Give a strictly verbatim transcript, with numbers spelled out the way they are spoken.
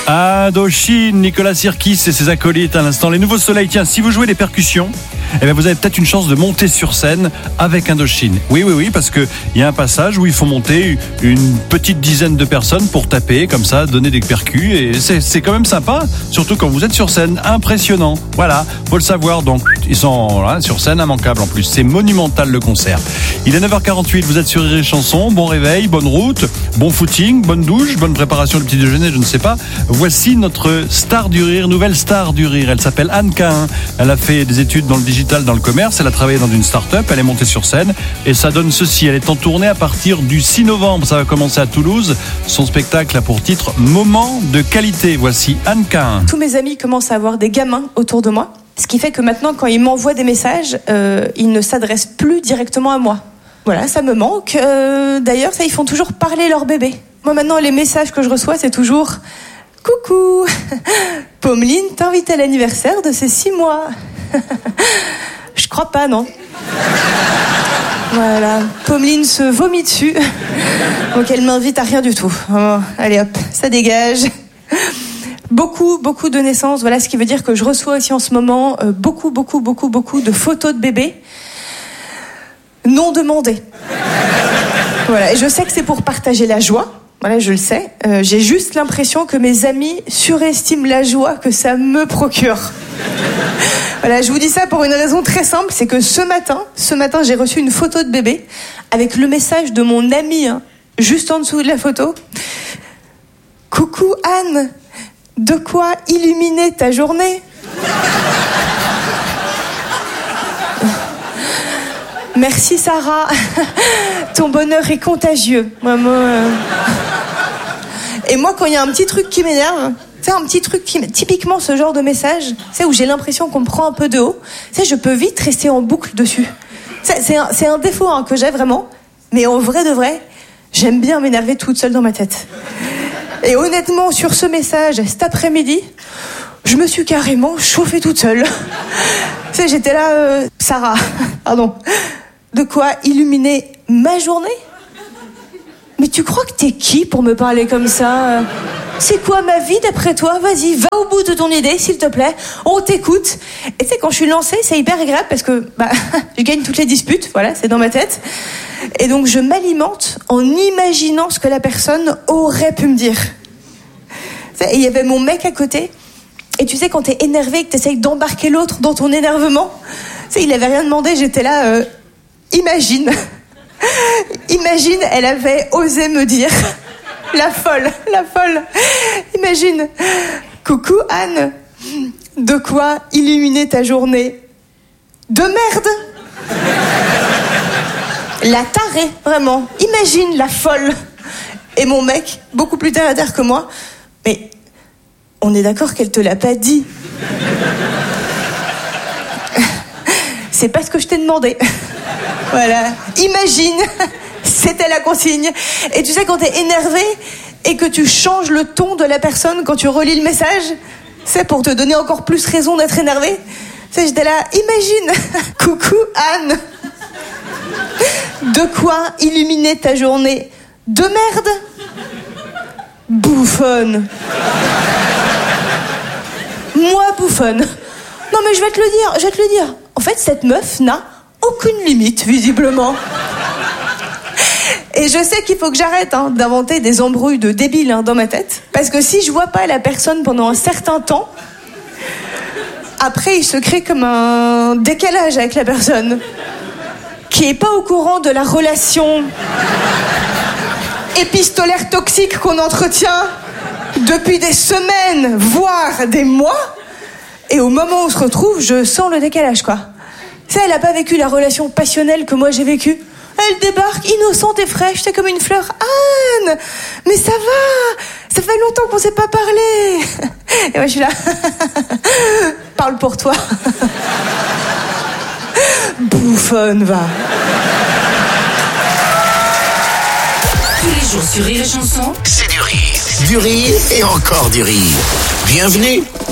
Indochine, Nicolas Sirkis et ses acolytes à l'instant. Les Nouveaux Soleils, tiens, si vous jouez des percussions, eh bien vous avez peut-être une chance de monter sur scène avec Indochine. Oui, oui, oui, parce qu'il y a un passage où il faut monter une petite dizaine de personnes pour taper, comme ça, donner des percus. Et c'est, c'est quand même sympa, surtout quand vous êtes sur scène. Impressionnant. Voilà, faut le savoir. Donc, ils sont voilà, sur scène, immanquables en plus. C'est monumental le concert. Il est neuf heures quarante-huit, vous êtes sur Rire et Chanson. Bon réveil, bonne route, bon footing, bonne douche, bonne préparation du petit déjeuner, je ne sais pas. Voici notre star du rire, nouvelle star du rire. Elle s'appelle Anne Cahin. Elle a fait des études dans le digital, dans le commerce. Elle a travaillé dans une start-up. Elle est montée sur scène et ça donne ceci. Elle est en tournée à partir du six novembre. Ça va commencer à Toulouse. Son spectacle a pour titre Moment de qualité. Voici Anne Cahin. Tous mes amis commencent à avoir des gamins autour de moi. Ce qui fait que maintenant, quand ils m'envoient des messages, euh, ils ne s'adressent plus directement à moi. Voilà, ça me manque. Euh, d'ailleurs, ça, ils font toujours parler leur bébé. Moi, maintenant, les messages que je reçois, c'est toujours « Coucou, Pommeline t'invite à l'anniversaire de ses six mois. » Je crois pas, non. Voilà, Pommeline se vomit dessus. Donc, elle m'invite à rien du tout. Oh, allez hop, ça dégage. Beaucoup, beaucoup de naissances. Voilà, ce qui veut dire que je reçois aussi en ce moment euh, beaucoup, beaucoup, beaucoup, beaucoup de photos de bébés non demandées. Voilà, et je sais que c'est pour partager la joie. Voilà, je le sais. Euh, j'ai juste l'impression que mes amis surestiment la joie que ça me procure. Voilà, je vous dis ça pour une raison très simple, c'est que ce matin, ce matin, j'ai reçu une photo de bébé avec le message de mon ami, hein, juste en dessous de la photo. Coucou Anne, de quoi illuminer ta journée ? Merci Sarah, ton bonheur est contagieux. Moi, moi, euh... Et moi, quand il y a un petit truc qui m'énerve, c'est un petit truc qui, typiquement ce genre de message, c'est où j'ai l'impression qu'on me prend un peu de haut. C'est, je peux vite rester en boucle dessus. C'est, c'est, un, c'est un défaut hein, que j'ai vraiment, mais en vrai de vrai, j'aime bien m'énerver toute seule dans ma tête. Et honnêtement, sur ce message, cet après-midi, je me suis carrément chauffée toute seule. Tu sais, j'étais là, euh, Sarah, pardon. De quoi illuminer ma journée ? Mais tu crois que t'es qui pour me parler comme ça ? C'est quoi ma vie d'après toi ? Vas-y, va au bout de ton idée, s'il te plaît. On t'écoute. Et tu sais, quand je suis lancée, c'est hyper agréable parce que bah, je gagne toutes les disputes. Voilà, c'est dans ma tête. Et donc, je m'alimente en imaginant ce que la personne aurait pu me dire. Et il y avait mon mec à côté. Et tu sais, quand t'es énervé et que t'essayes d'embarquer l'autre dans ton énervement, tu sais, il avait rien demandé, j'étais là... Euh, Imagine, imagine, elle avait osé me dire, la folle, la folle. Imagine, coucou Anne, de quoi illuminer ta journée ? De merde. La tarée, vraiment. Imagine la folle. Et mon mec, beaucoup plus terre à terre que moi, mais on est d'accord qu'elle te l'a pas dit. C'est pas ce que je t'ai demandé. Voilà, imagine, c'était la consigne. Et tu sais, quand t'es énervé et que tu changes le ton de la personne quand tu relis le message, c'est pour te donner encore plus raison d'être énervé. Tu sais, j'étais là, imagine, coucou Anne, de quoi illuminer ta journée ? De merde ? Bouffonne. Moi, bouffonne. Non mais je vais te le dire, je vais te le dire. En fait, cette meuf n'a aucune limite, visiblement. Et je sais qu'il faut que j'arrête hein, d'inventer des embrouilles de débiles hein, dans ma tête. Parce que si je vois pas la personne pendant un certain temps, après il se crée comme un décalage avec la personne qui est pas au courant de la relation épistolaire toxique qu'on entretient depuis des semaines, voire des mois. Et au moment où on se retrouve, je sens le décalage, quoi. Ça, elle a pas vécu la relation passionnelle que moi j'ai vécue. Elle débarque innocente et fraîche, c'est comme une fleur. Anne, mais ça va, ça fait longtemps qu'on s'est pas parlé. Et moi je suis là, parle pour toi. Bouffonne, va. Tous les jours sur Rire et Chanson, c'est du rire, du rire et encore du rire. Bienvenue